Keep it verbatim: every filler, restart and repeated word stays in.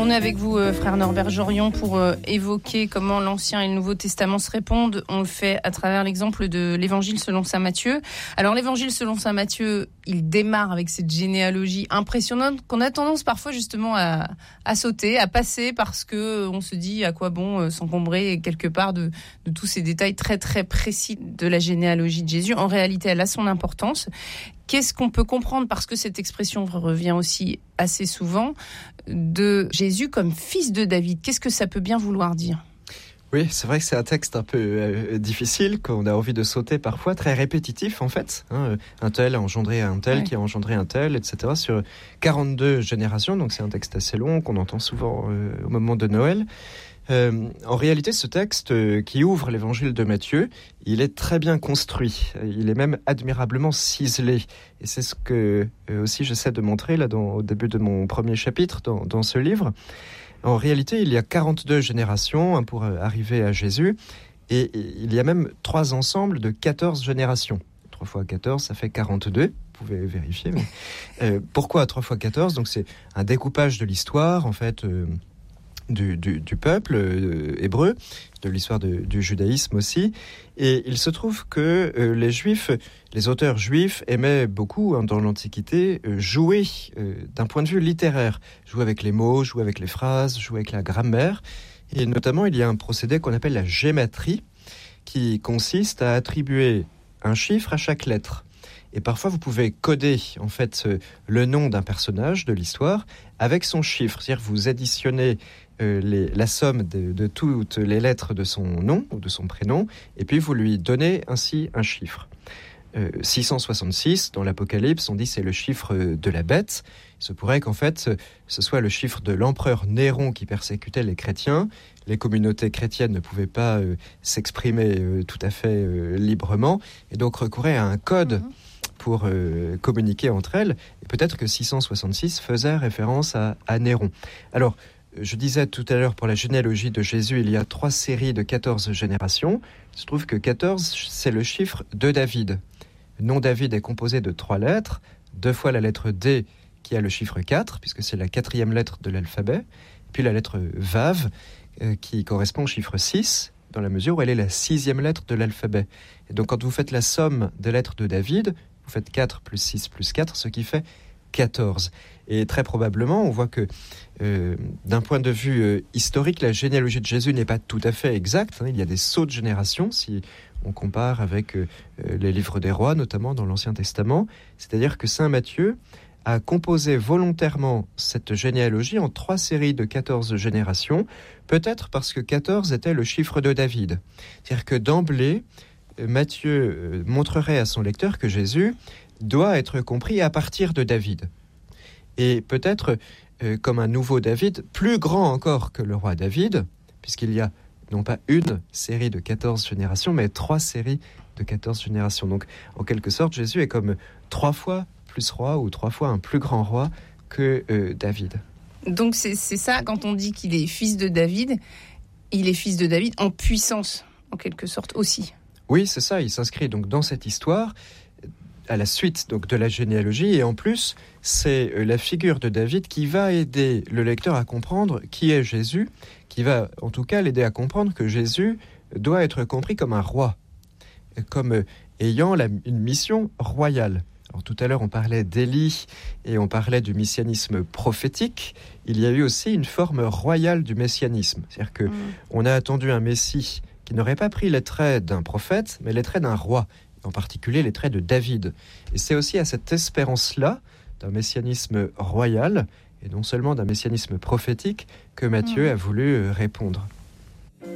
On est avec vous, euh, frère Norbert Jorion, pour euh, évoquer comment l'Ancien et le Nouveau Testament se répondent. On le fait à travers l'exemple de l'Évangile selon saint Matthieu. Alors l'Évangile selon saint Matthieu, il démarre avec cette généalogie impressionnante qu'on a tendance parfois justement à, à sauter, à passer, parce que on se dit à quoi bon euh, s'encombrer quelque part de, de tous ces détails très très précis de la généalogie de Jésus. En réalité, elle a son importance. Qu'est-ce qu'on peut comprendre, parce que cette expression revient aussi assez souvent, de Jésus comme fils de David? Qu'est-ce que ça peut bien vouloir dire? Oui, c'est vrai que c'est un texte un peu euh, difficile, qu'on a envie de sauter parfois, très répétitif en fait. Hein, un tel a engendré un tel, ouais. qui a engendré un tel, et cetera. Sur quarante-deux générations, donc c'est un texte assez long qu'on entend souvent euh, au moment de Noël. Euh, en réalité, ce texte euh, qui ouvre l'évangile de Matthieu, il est très bien construit. Il est même admirablement ciselé. Et c'est ce que euh, aussi j'essaie de montrer là dans, au début de mon premier chapitre dans, dans ce livre. En réalité, il y a quarante-deux générations hein, pour euh, arriver à Jésus. Et, et il y a même trois ensembles de quatorze générations. trois fois quatorze, ça fait quarante-deux. Vous pouvez vérifier. Mais, euh, pourquoi trois fois quatorze? Donc c'est un découpage de l'histoire, en fait... Euh, Du, du, du peuple euh, hébreu, de l'histoire de, du judaïsme aussi. Et il se trouve que euh, les juifs, les auteurs juifs aimaient beaucoup, hein, dans l'Antiquité, euh, jouer euh, d'un point de vue littéraire. Jouer avec les mots, jouer avec les phrases, jouer avec la grammaire. Et notamment, il y a un procédé qu'on appelle la gématrie, qui consiste à attribuer un chiffre à chaque lettre. Et parfois, vous pouvez coder en fait le nom d'un personnage de l'histoire avec son chiffre. C'est-à-dire vous additionnez euh, les, la somme de, de toutes les lettres de son nom ou de son prénom, et puis vous lui donnez ainsi un chiffre. Euh, six cent soixante-six, dans l'Apocalypse, on dit c'est le chiffre de la bête. Il se pourrait qu'en fait, ce soit le chiffre de l'empereur Néron qui persécutait les chrétiens. Les communautés chrétiennes ne pouvaient pas euh, s'exprimer euh, tout à fait euh, librement, et donc recouraient à un code mmh. pour euh, communiquer entre elles. Et peut-être que six cent soixante-six faisait référence à, à Néron. Alors, je disais tout à l'heure, pour la généalogie de Jésus, il y a trois séries de quatorze générations. Il se trouve que quatorze, c'est le chiffre de David. Le nom David est composé de trois lettres, deux fois la lettre D qui a le chiffre quatre, puisque c'est la quatrième lettre de l'alphabet, puis la lettre Vav euh, qui correspond au chiffre six, dans la mesure où elle est la sixième lettre de l'alphabet. Et donc quand vous faites la somme des lettres de David, vous faites quatre plus six plus quatre, ce qui fait quatorze. Et très probablement, on voit que euh, d'un point de vue euh, historique, la généalogie de Jésus n'est pas tout à fait exacte. Hein. Il y a des sauts de génération, si on compare avec euh, les livres des rois, notamment dans l'Ancien Testament. C'est-à-dire que saint Matthieu a composé volontairement cette généalogie en trois séries de quatorze générations, peut-être parce que quatorze était le chiffre de David. C'est-à-dire que d'emblée, Matthieu montrerait à son lecteur que Jésus doit être compris à partir de David. Et peut-être euh, comme un nouveau David, plus grand encore que le roi David, puisqu'il y a non pas une série de quatorze générations, mais trois séries de quatorze générations. Donc, en quelque sorte, Jésus est comme trois fois plus roi, ou trois fois un plus grand roi que euh, David. Donc, c'est, c'est ça, quand on dit qu'il est fils de David, il est fils de David en puissance, en quelque sorte, aussi. Oui, c'est ça, il s'inscrit donc dans cette histoire, à la suite donc, de la généalogie, et en plus, c'est la figure de David qui va aider le lecteur à comprendre qui est Jésus, qui va en tout cas l'aider à comprendre que Jésus doit être compris comme un roi, comme ayant la, une mission royale. Alors, tout à l'heure, on parlait d'Élie et on parlait du messianisme prophétique. Il y a eu aussi une forme royale du messianisme. C'est-à-dire qu'on mmh. a attendu un messie qui n'aurait pas pris les traits d'un prophète, mais les traits d'un roi, en particulier les traits de David. Et c'est aussi à cette espérance-là, d'un messianisme royal, et non seulement d'un messianisme prophétique, que Matthieu mmh. a voulu répondre.